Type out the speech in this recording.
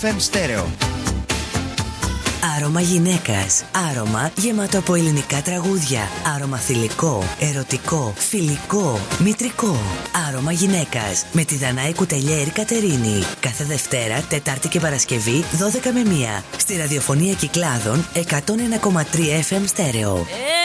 FM Stereo. Άρωμα γυναίκας. Άρωμα γεμάτο από ελληνικά τραγούδια. Άρωμα θηλυκό, ερωτικό, φιλικό, μητρικό. Άρωμα γυναίκας με τη Δανάη Κουτελιέρη Κατερίνη. Κάθε Δευτέρα, Τετάρτη και Παρασκευή 12 με 1 στη ραδιοφωνία Κυκλάδων 101,3 FM Stereo.